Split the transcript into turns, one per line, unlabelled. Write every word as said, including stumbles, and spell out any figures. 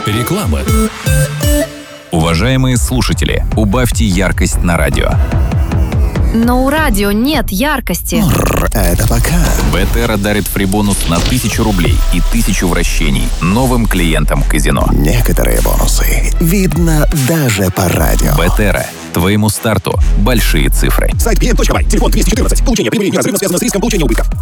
Реклама.
Уважаемые слушатели, убавьте яркость на радио.
Но у радио нет яркости.
Это пока.
Бетера дарит фрибонус на тысячу рублей и тысячу вращений новым клиентам казино.
Некоторые бонусы видно даже по радио.
Бетера. Твоему старту большие цифры.
Сайт би эн точка бай. Телефон двести четырнадцать. Получение прибыли неразрывно связано с риском получения убытков.